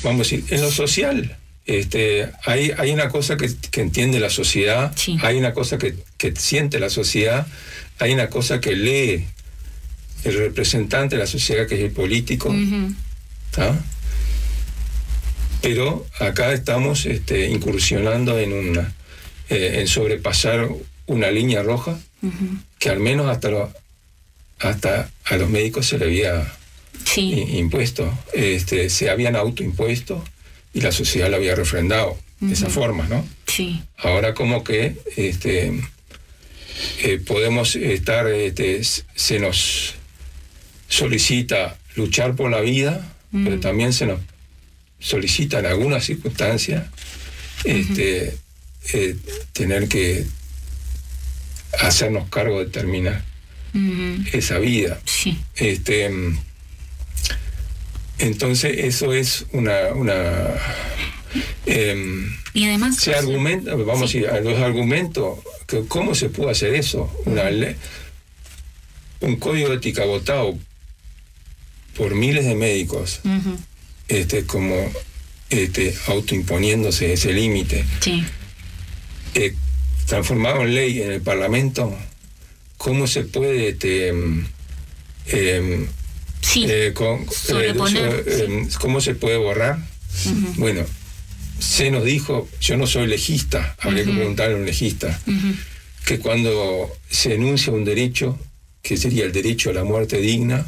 vamos a decir, en lo social, hay una cosa que entiende la sociedad, sí. Hay una cosa que siente la sociedad, hay una cosa que lee el representante de la sociedad, que es el político, Uh-huh. ¿tá? Pero acá estamos incursionando en sobrepasar una línea roja, Uh-huh. que al menos hasta a los médicos se le había Sí. impuesto, se habían autoimpuesto y la sociedad lo había refrendado de esa forma, ¿no? Sí. Ahora como que podemos estar, se nos solicita luchar por la vida, pero también se nos solicita en algunas circunstancias tener que hacernos cargo de terminar esa vida. Sí. Entonces eso es Y además se argumenta, vamos sí. a ir a los argumentos, que cómo se puede hacer eso, una ley, un código de ética votado por miles de médicos, Uh-huh. como autoimponiéndose ese límite, Sí. transformado en ley en el Parlamento. ¿Cómo se puede Sí. Sobreponer, sí. ¿Cómo se puede borrar? Uh-huh. Bueno, se nos dijo, yo no soy legista, habría que preguntarle a un legista, que cuando se enuncia un derecho, que sería el derecho a la muerte digna,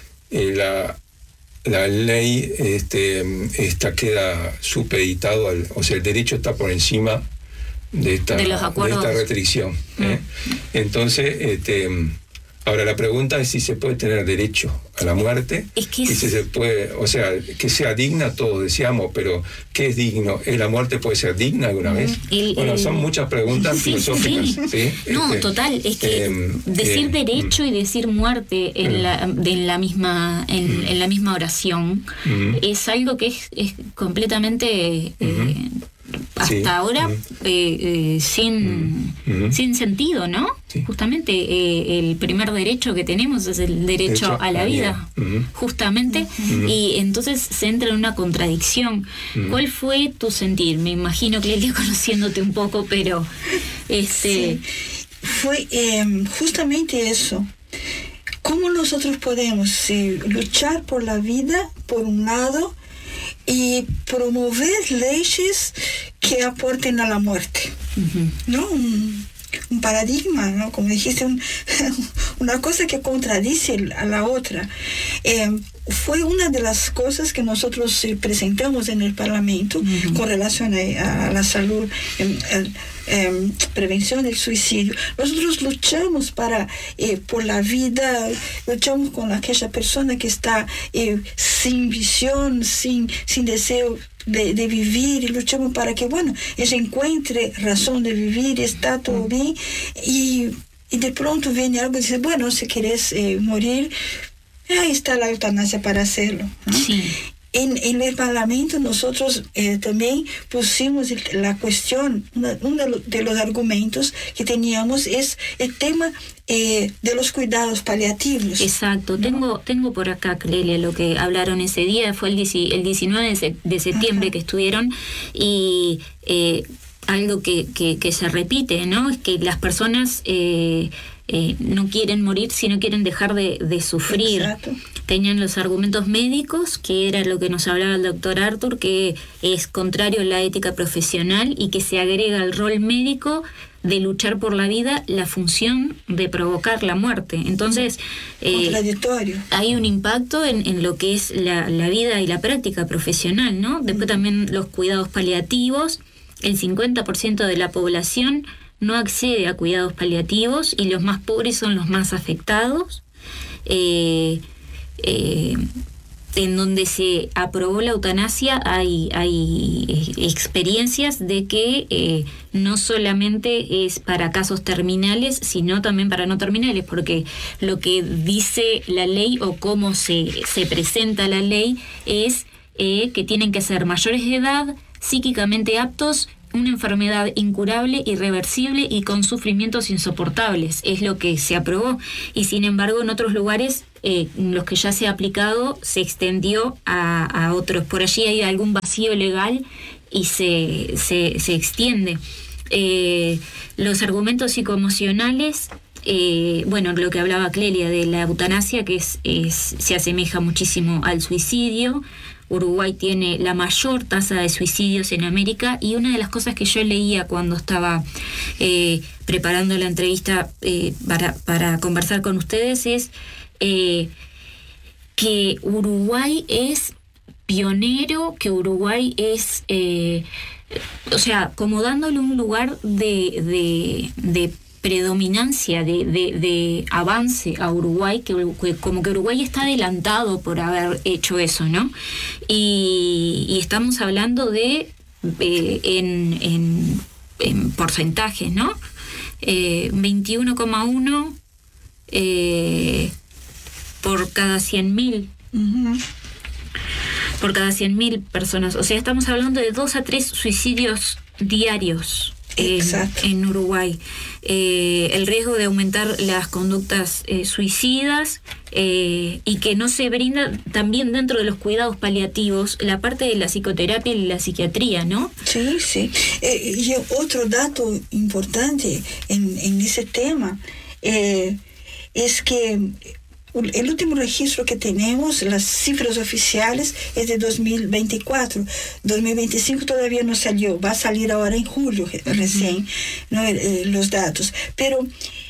la ley queda supeditado o sea, el derecho está por encima de esta restricción. Entonces, ahora la pregunta es si se puede tener derecho a la muerte, y si se puede, o sea, que sea digna, todos deseamos, pero ¿qué es digno? ¿La muerte puede ser digna alguna vez? Bueno, son muchas preguntas filosóficas. ¿Sí? No, total, es que decir derecho y decir muerte en la misma oración es algo que es completamente hasta ahora sin sentido, ¿no? Sí. Justamente el primer derecho que tenemos es el derecho a la vida, justamente, y entonces se entra en una contradicción. ¿Cuál fue tu sentir? Me imagino, Clelia, conociéndote un poco, pero Sí. Fue justamente eso. ¿Cómo nosotros podemos luchar por la vida, por un lado, y promover leyes que aporten a la muerte? ¿No? Un paradigma, ¿no? Como dijiste, una cosa que contradice a la otra. Fue una de las cosas que nosotros presentamos en el Parlamento con relación a la salud, prevención del suicidio. Nosotros luchamos por la vida, luchamos con aquella persona que está sin visión, sin deseo de vivir, y luchamos para que, bueno, ella encuentre razón de vivir, está todo bien, y de pronto viene algo y dice, bueno, si quieres morir, ahí está la eutanasia para hacerlo, ¿no? Sí. En el Parlamento nosotros también pusimos la cuestión, uno de los argumentos que teníamos es el tema de los cuidados paliativos. Exacto, ¿no? Tengo por acá, Clelia, lo que hablaron ese día, fue el 19 de septiembre que estuvieron, y algo que se repite, ¿no? Es que las personas no quieren morir, sino quieren dejar de sufrir. Exacto. Tenían los argumentos médicos, que era lo que nos hablaba el doctor Arthur, que es contrario a la ética profesional y que se agrega al rol médico de luchar por la vida la función de provocar la muerte. Entonces, contradictorio. Hay un impacto en lo que es la vida y la práctica profesional, ¿no? Después también los cuidados paliativos. El 50% de la población no accede a cuidados paliativos y los más pobres son los más afectados. En donde se aprobó la eutanasia hay experiencias de que no solamente es para casos terminales, sino también para no terminales, porque lo que dice la ley o cómo se presenta la ley es que tienen que ser mayores de edad, psíquicamente aptos, una enfermedad incurable, irreversible y con sufrimientos insoportables. Es lo que se aprobó. Y sin embargo, en otros lugares los que ya se ha aplicado, se extendió a otros. Por allí hay algún vacío legal y se extiende. Los argumentos psicoemocionales, lo que hablaba Clelia de la eutanasia, que se asemeja muchísimo al suicidio. Uruguay tiene la mayor tasa de suicidios en América, y una de las cosas que yo leía cuando estaba preparando la entrevista para conversar con ustedes es que Uruguay es pionero, que Uruguay es, como dándole un lugar de predominancia, de avance a Uruguay, que como que Uruguay está adelantado por haber hecho eso, ¿no? Y estamos hablando de en porcentajes, ¿no? 21,1 por cada 100.000. Uh-huh. Por cada 100.000 personas. O sea, estamos hablando de 2 a 3 suicidios diarios en Uruguay. El riesgo de aumentar las conductas suicidas, y que no se brinda también dentro de los cuidados paliativos la parte de la psicoterapia y la psiquiatría, ¿no? Sí, sí. Y otro dato importante en ese tema es que el último registro que tenemos, las cifras oficiales, es de 2024. 2025 todavía no salió, va a salir ahora en julio recién, ¿no? Los datos. Pero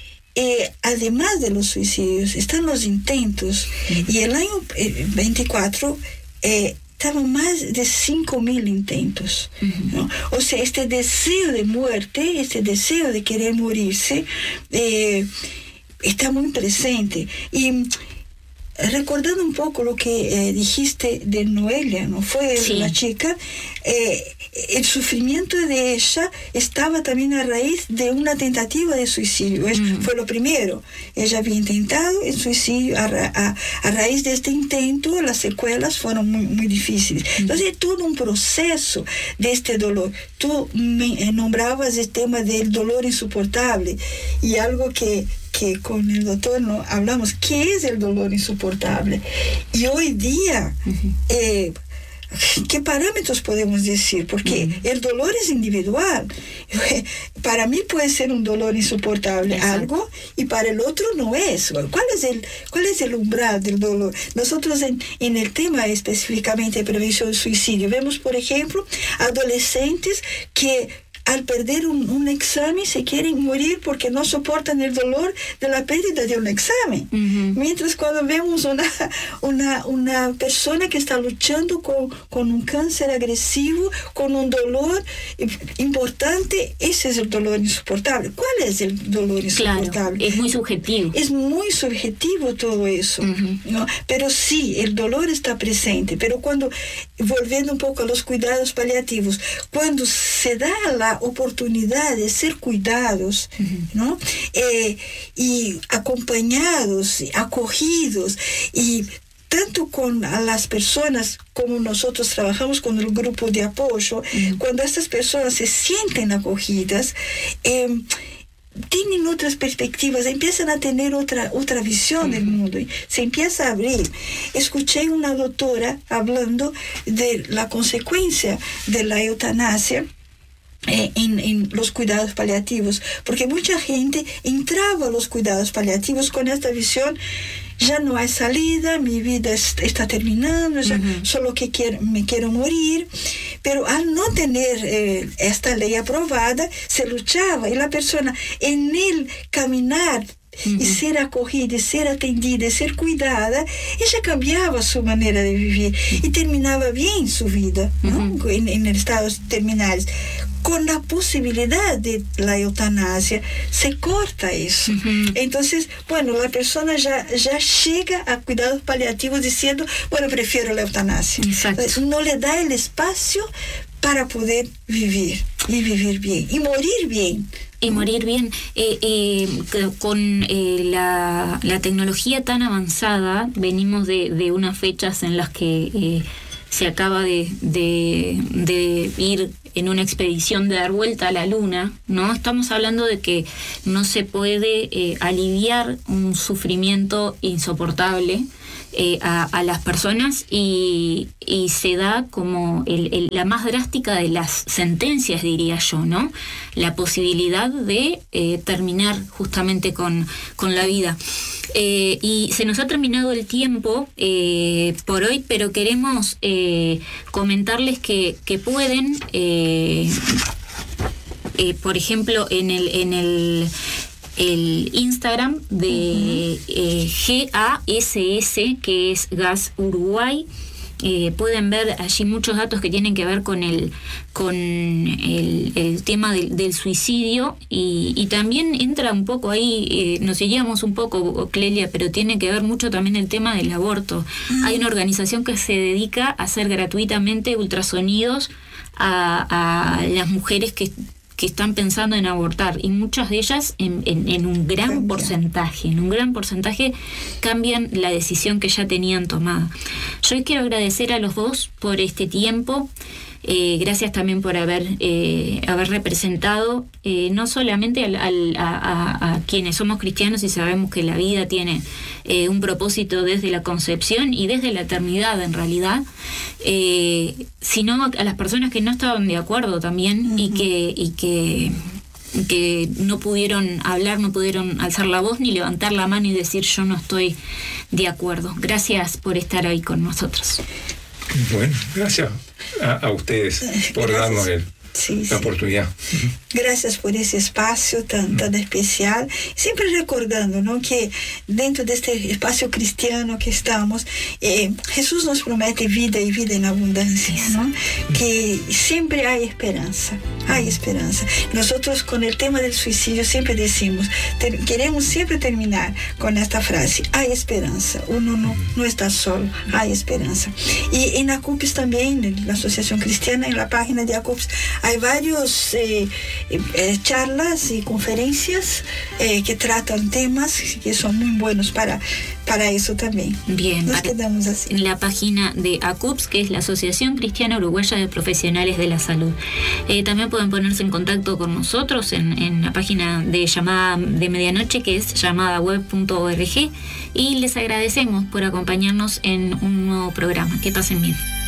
además de los suicidios, están los intentos. Y el año 24 estaban más de 5.000 intentos, ¿no? O sea, este deseo de muerte, este deseo de querer morirse, está muy presente. Y recordando un poco lo que dijiste de Noelia, ¿no? Fue la chica, el sufrimiento de ella estaba también a raíz de una tentativa de suicidio. Fue lo primero. Ella había intentado el suicidio. A raíz de este intento, las secuelas fueron muy, muy difíciles. Entonces, todo un proceso de este dolor. Tú nombrabas el tema del dolor insoportable, y algo que con el doctor no hablamos, ¿qué es el dolor insoportable? Y hoy día, ¿qué parámetros podemos decir? Porque el dolor es individual. Para mí puede ser un dolor insoportable algo, y para el otro no es. ¿Cuál es el umbral del dolor? Nosotros en el tema específicamente de prevención del suicidio vemos, por ejemplo, adolescentes que al perder un examen se quieren morir porque no soportan el dolor de la pérdida de un examen. Mientras cuando vemos una persona que está luchando con un cáncer agresivo, con un dolor importante, ese es el dolor insoportable. ¿Cuál es el dolor insoportable? Claro, es muy subjetivo. Es muy subjetivo todo eso, ¿no? Pero sí, el dolor está presente. Pero volviendo un poco a los cuidados paliativos, cuando se da la oportunidad de ser cuidados, ¿no? Y acompañados, acogidos, y tanto con las personas como nosotros trabajamos con el grupo de apoyo, cuando estas personas se sienten acogidas, tienen otras perspectivas, empiezan a tener otra visión del mundo, se empieza a abrir. Escuché una doctora hablando de la consecuencia de la eutanasia en los cuidados paliativos, porque mucha gente entraba a los cuidados paliativos con esta visión: ya no hay salida, mi vida está terminando, ya solo me quiero morir. Pero al no tener esta ley aprobada, se luchaba, y la persona en el caminar y ser acogida, y ser atendida, y ser cuidada, ella cambiaba su manera de vivir y terminaba bien su vida, ¿no? En estados terminales. Con la posibilidad de la eutanasia, se corta eso. Entonces, la persona ya llega a cuidados paliativos diciendo, prefiero la eutanasia. Entonces, no le da el espacio para poder vivir, y vivir bien, y morir bien. Y morir bien. Con la tecnología tan avanzada, venimos de unas fechas en las que se acaba de ir en una expedición de dar vuelta a la luna, ¿no? Estamos hablando de que no se puede aliviar un sufrimiento insoportable a las personas y se da como la más drástica de las sentencias, diría yo, ¿no? La posibilidad de terminar justamente con la vida. Y se nos ha terminado el tiempo por hoy, pero queremos comentarles que pueden, por ejemplo, en el Instagram de GASS, que es Gas Uruguay. Pueden ver allí muchos datos que tienen que ver con el tema del suicidio y también entra un poco ahí, nos seguíamos un poco, Clelia, pero tiene que ver mucho también el tema del aborto. Hay una organización que se dedica a hacer gratuitamente ultrasonidos a las mujeres que están pensando en abortar, y muchas de ellas en un gran porcentaje cambian la decisión que ya tenían tomada. Yo quiero agradecer a los dos por este tiempo. Gracias también por haber representado no solamente a quienes somos cristianos y sabemos que la vida tiene un propósito desde la concepción y desde la eternidad en realidad, sino a las personas que no estaban de acuerdo también y que no pudieron hablar, no pudieron alzar la voz ni levantar la mano y decir yo no estoy de acuerdo. Gracias por estar ahí con nosotros. Bueno, gracias a ustedes por darnos la oportunidad. Gracias por ese espacio tan especial. Siempre recordando, ¿no?, que dentro de este espacio cristiano que estamos, Jesús nos promete vida y vida en abundancia, ¿no? Que siempre hay esperanza. Hay esperanza. Nosotros con el tema del suicidio siempre decimos, queremos siempre terminar con esta frase: hay esperanza, uno no está solo, hay esperanza. Y en ACUPS también, en la Asociación Cristiana, en la página de ACUPS, hay varios charlas y conferencias que tratan temas que son muy buenos para eso también. Bien, nos quedamos así. En la página de ACUPS, que es la Asociación Cristiana Uruguaya de Profesionales de la Salud. También pueden ponerse en contacto con nosotros en la página de Llamada de Medianoche, que es llamadaweb.org, y les agradecemos por acompañarnos en un nuevo programa. Que pasen bien.